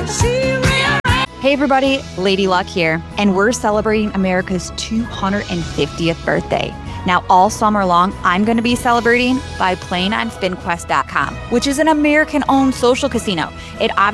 Hey everybody, Lady Luck here, and we're celebrating America's 250th birthday. Now, all summer long, I'm going to be celebrating by playing on SpinQuest.com, which is an American-owned social casino. It